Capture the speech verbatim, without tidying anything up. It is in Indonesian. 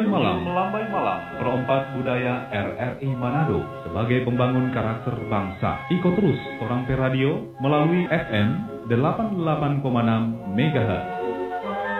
Melambai Malam, Melambai Malam, Perompak Budaya R R I Manado sebagai pembangun karakter bangsa. Ikut terus Orang Pe Radio melalui F M delapan puluh delapan koma enam megahertz.